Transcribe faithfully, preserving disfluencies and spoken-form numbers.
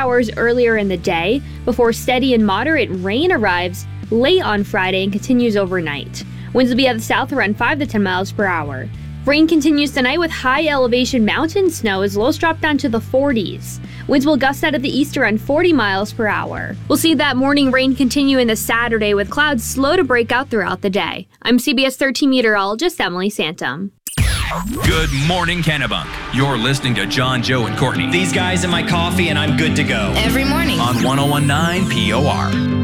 showers earlier in the day before steady and moderate rain arrives late on Friday and continues overnight. Winds will be at the south around five to ten miles per hour. Rain continues tonight with high elevation mountain snow as lows drop down to the forties. Winds will gust out of the east around forty miles per hour. We'll see that morning rain continue into Saturday with clouds slow to break out throughout the day. I'm C B S thirteen meteorologist Emily Santum. Good morning, Kennebunk. You're listening to John, Joe, and Courtney. These guys in my coffee and I'm good to go. Every morning. On one oh one point nine P O R.